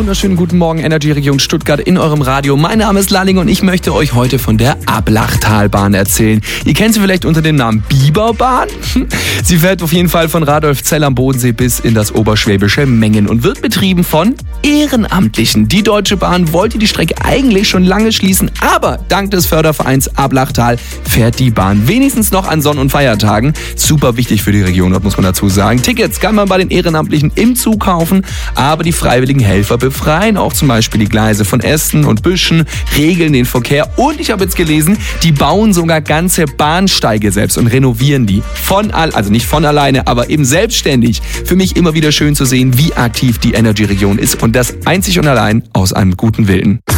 wunderschönen guten Morgen, Energy Region Stuttgart in eurem Radio. Mein Name ist Lalling und ich möchte euch heute von der Ablachtalbahn erzählen. Ihr kennt sie vielleicht unter dem Namen Biberbahn. Sie fährt auf jeden Fall von Radolfzell am Bodensee bis in das oberschwäbische Mengen und wird betrieben von Ehrenamtlichen. Die Deutsche Bahn wollte die Strecke eigentlich schon lange schließen, aber dank des Fördervereins Ablachtal fährt die Bahn wenigstens noch an Sonn- und Feiertagen. Super wichtig für die Region, das muss man dazu sagen. Tickets kann man bei den Ehrenamtlichen im Zug kaufen, aber die freiwilligen Helfer befreien auch zum Beispiel die Gleise von Ästen und Büschen, regeln den Verkehr und ich habe jetzt gelesen, die bauen sogar ganze Bahnsteige selbst und renovieren die. Also nicht von alleine, aber eben selbstständig. Für mich immer wieder schön zu sehen, wie aktiv die Energy-Region ist und das einzig und allein aus einem guten Willen.